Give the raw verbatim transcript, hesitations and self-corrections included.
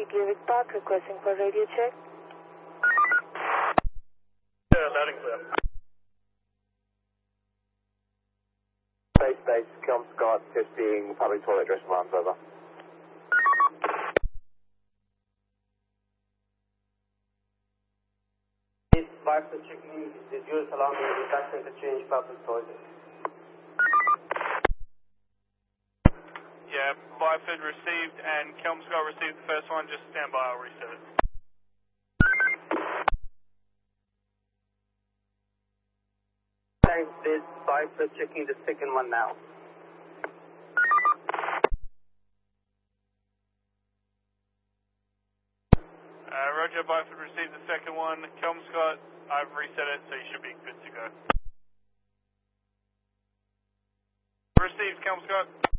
Gliwick Park, requesting for radio check. Yeah, loud and clear. Base base, Kelm Scott, testing public toilet dressing alarms, over. Five for checking the dual alarm in the tax interchange public toilet. Yeah, Byford received and Kelmscott received the first one. Just stand by, I'll reset it. Thanks, this five for checking the second one now. Uh, Roger, Byford received the second one. Kelmscott, I've reset it, so you should be good to go. Received, Kelmscott.